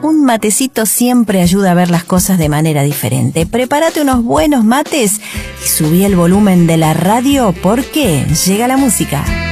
Un matecito siempre ayuda a ver las cosas de manera diferente. Prepárate unos buenos mates y subí el volumen de la radio porque llega la música.